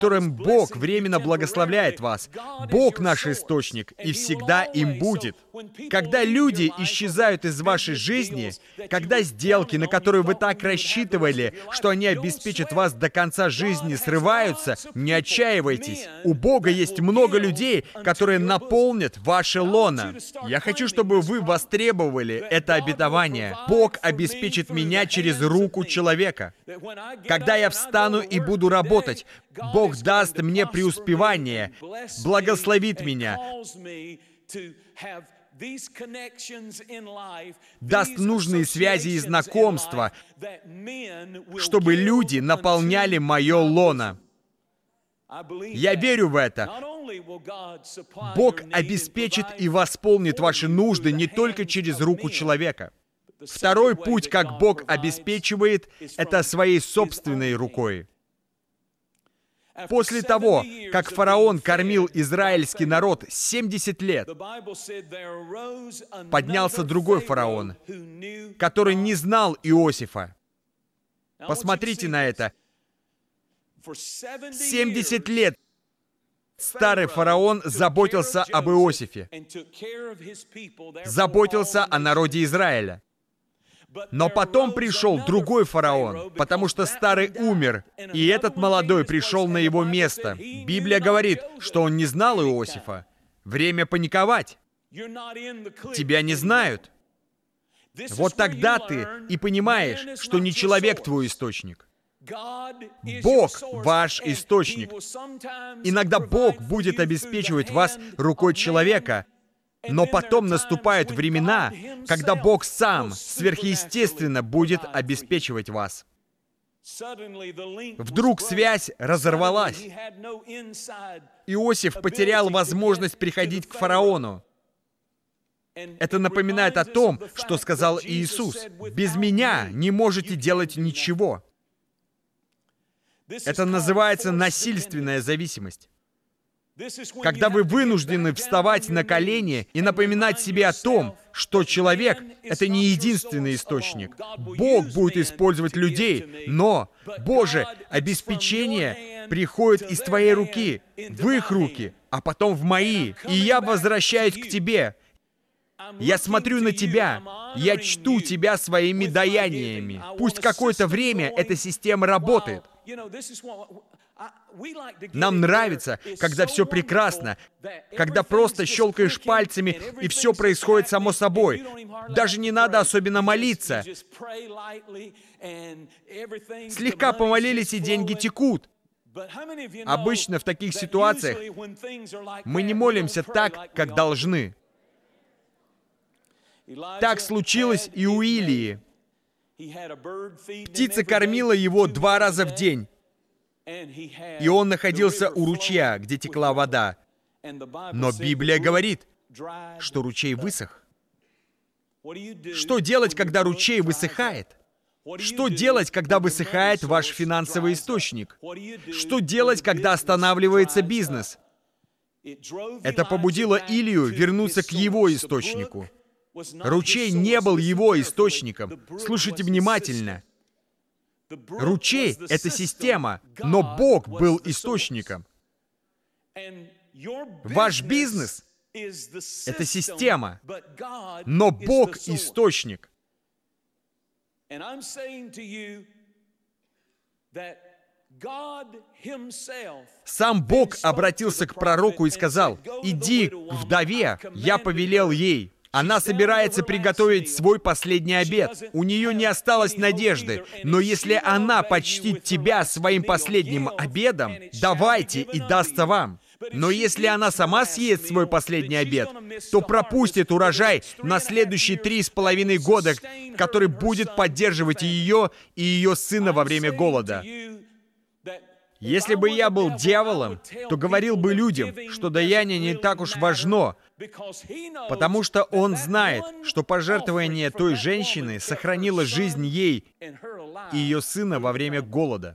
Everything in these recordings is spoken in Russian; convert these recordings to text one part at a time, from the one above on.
которым Бог временно благословляет вас. Бог наш источник, и всегда им будет. Когда люди исчезают из вашей жизни, когда сделки, на которые вы так рассчитывали, что они обеспечат вас до конца жизни, срываются, не отчаивайтесь. У Бога есть много людей, которые наполнят ваше лоно. Я хочу, чтобы вы востребовали это обетование. Бог обеспечит меня через руку человека. Когда я встану и буду работать, Бог даст мне преуспевание, благословит меня, даст нужные связи и знакомства, чтобы люди наполняли мое лоно. Я верю в это. Бог обеспечит и восполнит ваши нужды не только через руку человека. Второй путь, как Бог обеспечивает, это своей собственной рукой. После того, как фараон кормил израильский народ 70 лет, поднялся другой фараон, который не знал Иосифа. Посмотрите на это. 70 лет старый фараон заботился об Иосифе, заботился о народе Израиля. Но потом пришел другой фараон, потому что старый умер, и этот молодой пришел на его место. Библия говорит, что он не знал Иосифа. Время паниковать. Тебя не знают. Вот тогда ты и понимаешь, что не человек твой источник. Бог ваш источник. Иногда Бог будет обеспечивать вас рукой человека, но потом наступают времена, когда Бог сам сверхъестественно будет обеспечивать вас. Вдруг связь разорвалась. Иосиф потерял возможность приходить к фараону. Это напоминает о том, что сказал Иисус: «Без меня не можете делать ничего». Это называется насильственная зависимость. Когда вы вынуждены вставать на колени и напоминать себе о том, что человек — это не единственный источник. Бог будет использовать людей, но, Боже, обеспечение приходит из Твоей руки, в их руки, а потом в мои. И я возвращаюсь к Тебе. Я смотрю на Тебя, я чту Тебя своими даяниями. Пусть какое-то время эта система работает. Нам нравится, когда все прекрасно, когда просто щелкаешь пальцами, и все происходит само собой. Даже не надо особенно молиться. Слегка помолились, и деньги текут. Обычно в таких ситуациях мы не молимся так, как должны. Так случилось и у Илии. Птица кормила его 2 раза в день. И он находился у ручья, где текла вода. Но Библия говорит, что ручей высох. Что делать, когда ручей высыхает? Что делать, когда высыхает ваш финансовый источник? Что делать, когда останавливается бизнес? Это побудило Илию вернуться к его источнику. Ручей не был его источником. Слушайте внимательно. Ручей — это система, но Бог был источником. Ваш бизнес — это система, но Бог — источник. Сам Бог обратился к пророку и сказал: «Иди к вдове, я повелел ей». Она собирается приготовить свой последний обед. У нее не осталось надежды. Но если она почтит тебя своим последним обедом, давайте, и дастся вам. Но если она сама съест свой последний обед, то пропустит урожай на следующие 3,5 года, который будет поддерживать ее и ее сына во время голода. Если бы я был дьяволом, то говорил бы людям, что даяние не так уж важно, потому что он знает, что пожертвование той женщины сохранило жизнь ей и ее сына во время голода.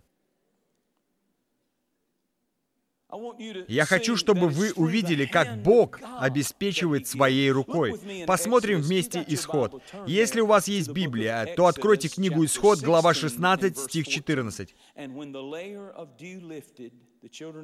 Я хочу, чтобы вы увидели, как Бог обеспечивает своей рукой. Посмотрим вместе Исход. Если у вас есть Библия, то откройте книгу Исход, глава 16, стих 14.